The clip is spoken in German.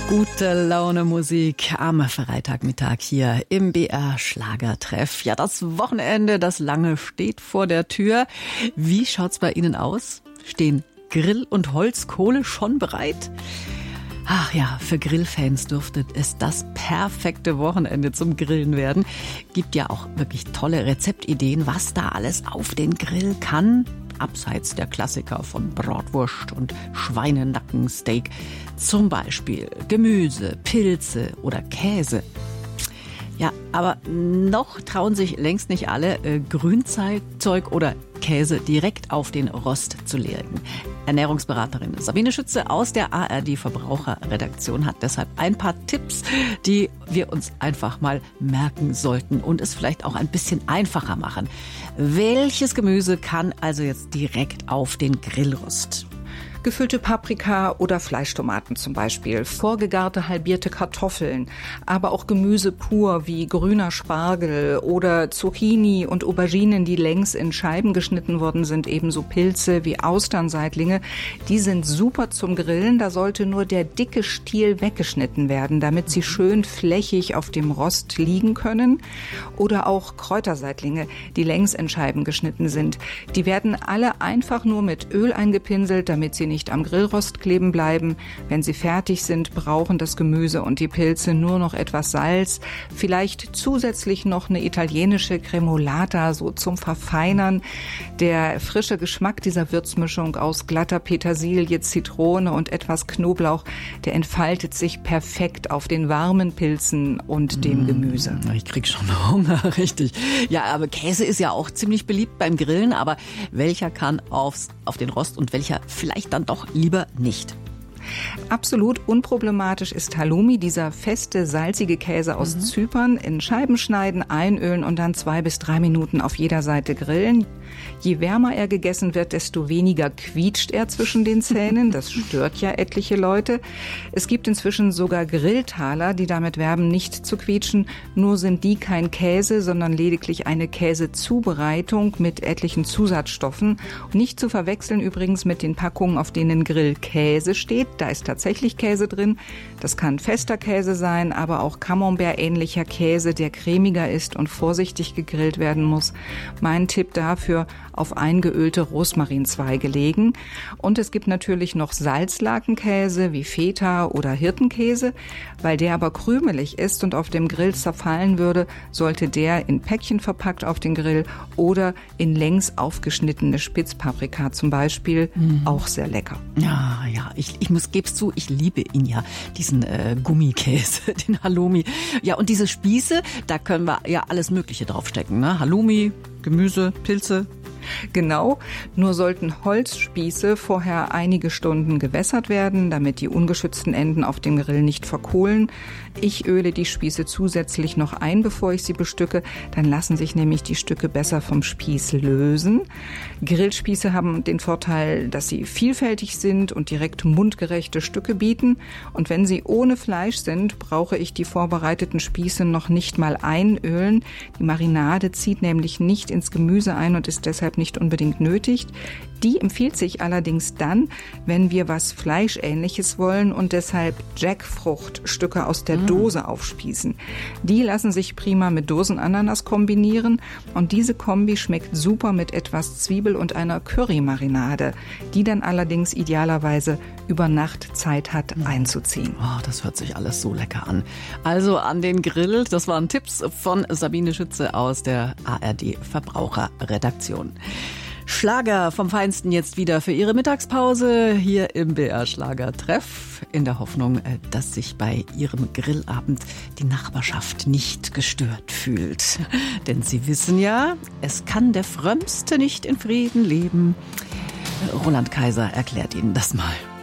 Gute Laune Musik am Freitagmittag hier im BR Schlagertreff. Ja, das Wochenende, das lange steht vor der Tür. Wie schaut's bei Ihnen aus? Stehen Grill und Holzkohle schon bereit? Ach ja, für Grillfans dürfte es das perfekte Wochenende zum Grillen werden. Gibt ja auch wirklich tolle Rezeptideen, was da alles auf den Grill kann. Abseits der Klassiker von Bratwurst und Schweinenackensteak. Zum Beispiel Gemüse, Pilze oder Käse. Ja, aber noch trauen sich längst nicht alle, Grünzeug oder Käse direkt auf den Rost zu legen. Ernährungsberaterin Sabine Schütze aus der ARD Verbraucherredaktion hat deshalb ein paar Tipps, die wir uns einfach mal merken sollten und es vielleicht auch ein bisschen einfacher machen. Welches Gemüse kann also jetzt direkt auf den Grillrost? Gefüllte Paprika oder Fleischtomaten zum Beispiel, vorgegarte halbierte Kartoffeln, aber auch Gemüse pur wie grüner Spargel oder Zucchini und Auberginen, die längs in Scheiben geschnitten worden sind, ebenso Pilze wie Austernseitlinge. Die sind super zum Grillen, da sollte nur der dicke Stiel weggeschnitten werden, damit sie schön flächig auf dem Rost liegen können. Oder auch Kräuterseitlinge, die längs in Scheiben geschnitten sind. Die werden alle einfach nur mit Öl eingepinselt, damit sie nicht am Grillrost kleben bleiben. Wenn sie fertig sind, brauchen das Gemüse und die Pilze nur noch etwas Salz, vielleicht zusätzlich noch eine italienische Cremolata, so zum Verfeinern. Der frische Geschmack dieser Würzmischung aus glatter Petersilie, Zitrone und etwas Knoblauch, der entfaltet sich perfekt auf den warmen Pilzen und dem Gemüse. Ich krieg schon Hunger, richtig. Ja, aber Käse ist ja auch ziemlich beliebt beim Grillen, aber welcher kann auf den Rost und welcher vielleicht dann doch lieber nicht? Absolut unproblematisch ist Halloumi, dieser feste, salzige Käse aus Zypern. In Scheiben schneiden, einölen und dann 2 bis 3 Minuten auf jeder Seite grillen. Je wärmer er gegessen wird, desto weniger quietscht er zwischen den Zähnen. Das stört ja etliche Leute. Es gibt inzwischen sogar Grilltaler, die damit werben, nicht zu quietschen. Nur sind die kein Käse, sondern lediglich eine Käsezubereitung mit etlichen Zusatzstoffen. Nicht zu verwechseln übrigens mit den Packungen, auf denen Grillkäse steht. Da ist tatsächlich Käse drin. Das kann fester Käse sein, aber auch Camembert-ähnlicher Käse, der cremiger ist und vorsichtig gegrillt werden muss. Mein Tipp dafür: auf eingeölte Rosmarinzweige legen. Und es gibt natürlich noch Salzlakenkäse wie Feta oder Hirtenkäse. Weil der aber krümelig ist und auf dem Grill zerfallen würde, sollte der in Päckchen verpackt auf den Grill oder in längs aufgeschnittene Spitzpaprika zum Beispiel. Auch sehr lecker. Ja, ich geb's zu, ich liebe ihn ja, diesen Gummikäse, den Halloumi. Ja, und diese Spieße, da können wir ja alles Mögliche draufstecken, ne? Halloumi, Gemüse, Pilze. Genau, nur sollten Holzspieße vorher einige Stunden gewässert werden, damit die ungeschützten Enden auf dem Grill nicht verkohlen. Ich öle die Spieße zusätzlich noch ein, bevor ich sie bestücke. Dann lassen sich nämlich die Stücke besser vom Spieß lösen. Grillspieße haben den Vorteil, dass sie vielfältig sind und direkt mundgerechte Stücke bieten. Und wenn sie ohne Fleisch sind, brauche ich die vorbereiteten Spieße noch nicht mal einölen. Die Marinade zieht nämlich nicht ins Gemüse ein und ist deshalb nicht unbedingt nötig. Die empfiehlt sich allerdings dann, wenn wir was Fleischähnliches wollen und deshalb Jackfruchtstücke aus der Dose aufspießen. Die lassen sich prima mit Dosenananas kombinieren und diese Kombi schmeckt super mit etwas Zwiebel und einer Currymarinade, die dann allerdings idealerweise über Nacht Zeit hat einzuziehen. Oh, das hört sich alles so lecker an. Also an den Grill, das waren Tipps von Sabine Schütze aus der ARD Verbraucherredaktion. Schlager vom Feinsten jetzt wieder für Ihre Mittagspause hier im BR Schlagertreff, in der Hoffnung, dass sich bei Ihrem Grillabend die Nachbarschaft nicht gestört fühlt. Denn Sie wissen ja, es kann der Frömmste nicht in Frieden leben. Roland Kaiser erklärt Ihnen das mal.